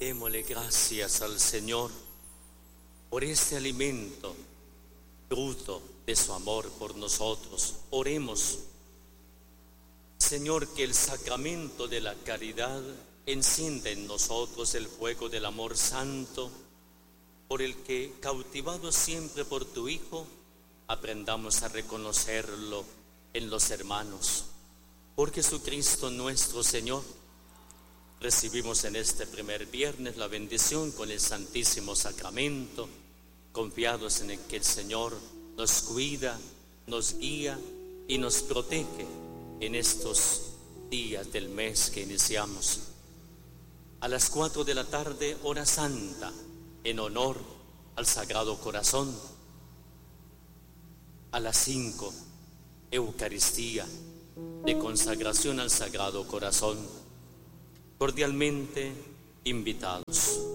Démosle gracias al Señor por este alimento, fruto de su amor por nosotros. Oremos. Señor, que el sacramento de la caridad encienda en nosotros el fuego del amor santo, por el que, cautivados siempre por tu Hijo, aprendamos a reconocerlo en los hermanos. Por Jesucristo nuestro Señor, recibimos en este primer viernes la bendición con el Santísimo Sacramento, confiados en el que el Señor nos cuida, nos guía y nos protege en estos días del mes que iniciamos. A las 4 de la tarde, hora santa, en honor al Sagrado Corazón. A las 5, Eucaristía, de consagración al Sagrado Corazón. Cordialmente invitados.